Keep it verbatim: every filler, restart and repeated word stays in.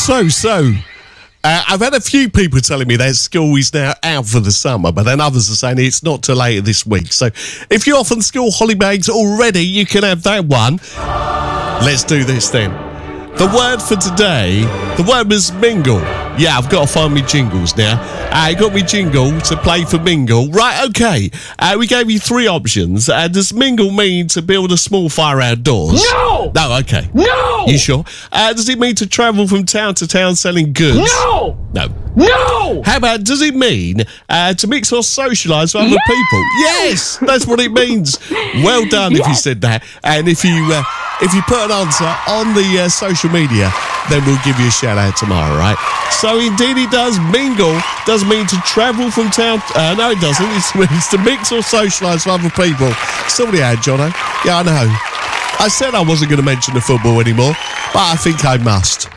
So, so, uh, I've had a few people telling me that school is now out for the summer, but then others are saying it's not till later this week. So, if you're off on school holidays already, you can have that one. Let's do this then. The word for today, the word was mingle. Yeah, I've got to find me jingles now. I uh, got me jingle to play for mingle. Right, okay. Uh, we gave you three options. Uh, does mingle mean to build a small fire outdoors? No! No, okay. No! You sure? Uh, does it mean to travel from town to town selling goods? No! No. No! How about, does it mean uh, to mix or socialise with other Yes! people? Yes, that's what it means. Well done if you Yes. said that. And if you uh, if you put an answer on the uh, social media, then we'll give you a shout out tomorrow, right? So indeed it does. Mingle does mean to travel from town. Uh, no, it doesn't. It means to mix or socialise with other people. Somebody had, Jono. Yeah, I know. I said I wasn't going to mention the football anymore, but I think I must.